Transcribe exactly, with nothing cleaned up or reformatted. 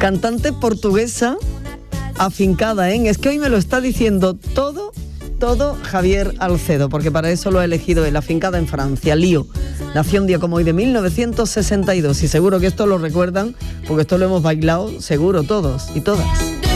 Cantante portuguesa afincada en... Es que hoy me lo está diciendo todo, todo Javier Alcedo, porque para eso lo ha elegido él, afincada en Francia, Lío. Nació un día como hoy de mil novecientos sesenta y dos y seguro que esto lo recuerdan, porque esto lo hemos bailado seguro todos y todas.